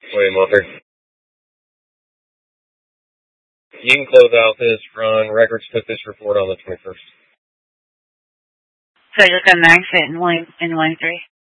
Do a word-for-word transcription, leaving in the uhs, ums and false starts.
William Walter. You can close out this run. Records took this report on the twenty-first. So you look on the accident in William, in William three?